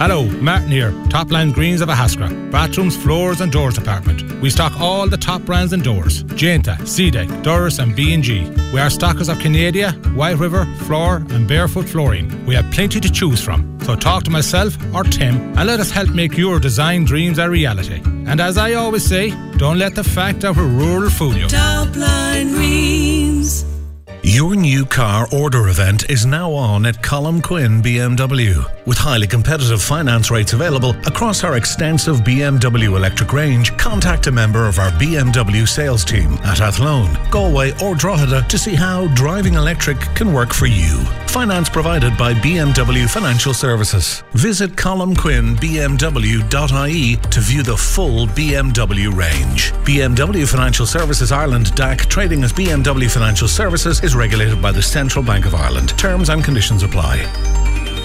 Hello, Martin here, Topline Greens of Ahaskra. Bathrooms, floors and doors department. We stock all the top brands and doors. Jainta, Cedeck, Doris and B&G. We are stockers of Canada, White River, Floor and Barefoot Flooring. We have plenty to choose from. So talk to myself or Tim and let us help make your design dreams a reality. And as I always say, don't let the fact of rural fool you. Topline Greens. Your new car order event is now on at Colm Quinn BMW. With highly competitive finance rates available across our extensive BMW electric range, contact a member of our BMW sales team at Athlone, Galway or Drogheda to see how driving electric can work for you. Finance provided by BMW Financial Services. Visit colmquinnbmw.ie to view the full BMW range. BMW Financial Services Ireland DAC, trading as BMW Financial Services, is regulated by the Central Bank of Ireland. Terms and conditions apply.